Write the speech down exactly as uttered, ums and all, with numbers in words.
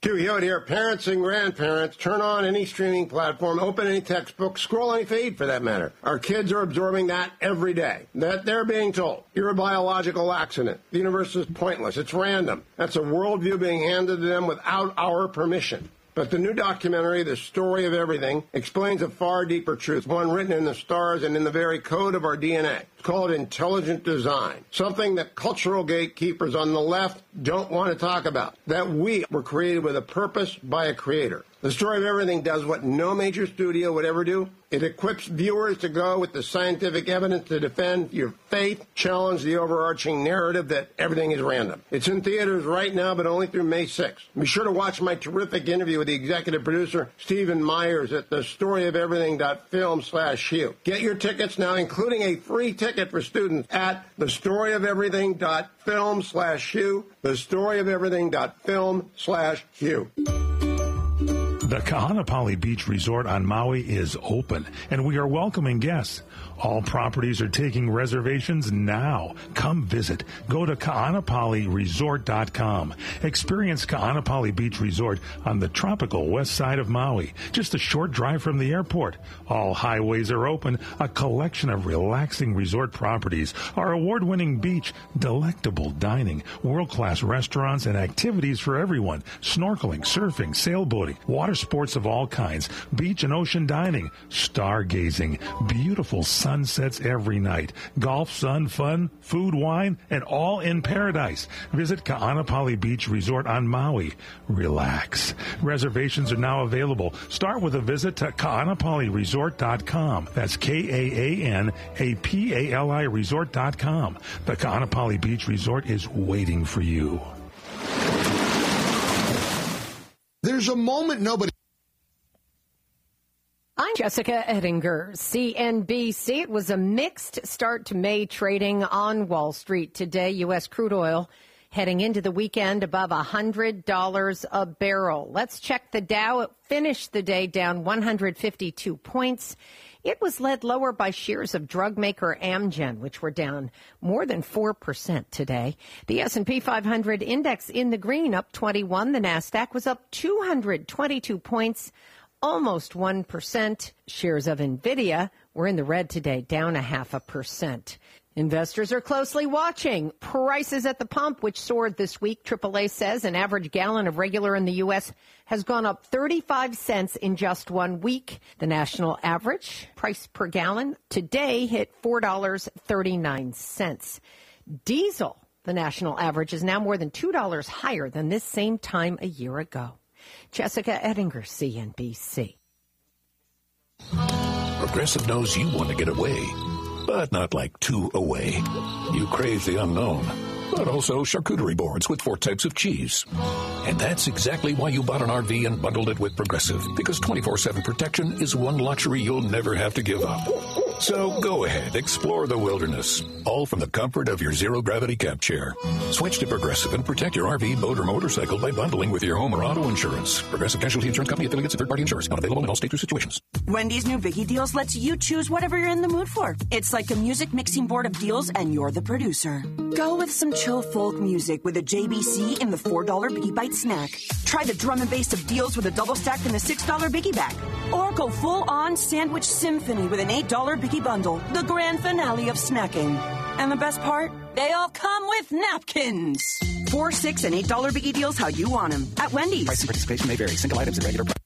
Stu Hewitt here. Parents and grandparents, turn on any streaming platform, open any textbook, scroll any feed for that matter. Our kids are absorbing that every day. That they're being told, you're a biological accident. The universe is pointless. It's random. That's a worldview being handed to them without our permission. But the new documentary, The Story of Everything, explains a far deeper truth, one written in the stars and in the very code of our D N A. It's called intelligent design, something that cultural gatekeepers on the left don't want to talk about, that we were created with a purpose by a creator. The Story of Everything does what no major studio would ever do. It equips viewers to go with the scientific evidence to defend your faith, challenge the overarching narrative that everything is random. It's in theaters right now, but only through May sixth. Be sure to watch my terrific interview with the executive producer, Stephen Myers, at the story of everything dot film slash Hugh. Get your tickets now, including a free ticket for students at the story of everything dot film slash Hugh, the story of everything dot film slash Hugh. The Kahanapali Beach Resort on Maui is open, and we are welcoming guests. All properties are taking reservations now. Come visit. Go to kahanapali resort dot com. Experience Kahanapali Beach Resort on the tropical west side of Maui, just a short drive from the airport. All highways are open, a collection of relaxing resort properties, our award-winning beach, delectable dining, world-class restaurants, and activities for everyone. Snorkeling, surfing, sailboating, water sports of all kinds, beach and ocean dining, stargazing, beautiful sunsets every night, golf, sun, fun, food, wine, and all in paradise. Visit Kahanapali Beach Resort on Maui. Relax. Reservations are now available. Start with a visit to kahanapali resort dot com. That's K A A N A P A L I resort dot com. The Kahanapali Beach Resort is waiting for you. There's a moment nobody... I'm Jessica Ettinger, C N B C. It was a mixed start to May trading on Wall Street today. U S crude oil heading into the weekend above one hundred dollars a barrel. Let's check the Dow. It finished the day down one hundred fifty-two points. It was led lower by shares of drug maker Amgen, which were down more than four percent today. The S and P five hundred index in the green, up twenty-one. The NASDAQ was up two hundred twenty-two points, almost one percent. Shares of NVIDIA were in the red today, down a half a percent. Investors are closely watching prices at the pump, which soared this week. triple A says an average gallon of regular in the U S has gone up thirty-five cents in just one week. The national average price per gallon today hit four dollars and thirty-nine cents. Diesel, the national average, is now more than two dollars higher than this same time a year ago. Jessica Ettinger, C N B C. Progressive knows you want to get away, but not like two away. You crave the unknown, but also charcuterie boards with four types of cheese. And that's exactly why you bought an R V and bundled it with Progressive, because twenty-four seven protection is one luxury you'll never have to give up. So go ahead, explore the wilderness, all from the comfort of your zero-gravity camp chair. Switch to Progressive and protect your R V, boat, or motorcycle by bundling with your home or auto insurance. Progressive Casualty Insurance Company, affiliates, and third-party insurers. Not available in all states or situations. Wendy's new Biggie Deals lets you choose whatever you're in the mood for. It's like a music mixing board of deals, and you're the producer. Go with some chill folk music with a J B C in the four dollar Biggie Bite snack. Try the drum and bass of deals with a double stack in the six dollar Biggie bag. Or go full-on sandwich symphony with an eight dollar Biggie bundle, the grand finale of snacking. And the best part? They all come with napkins. Four, six, and eight dollar Biggie Deals how you want them. At Wendy's. Price and participation may vary. Single items at regular price.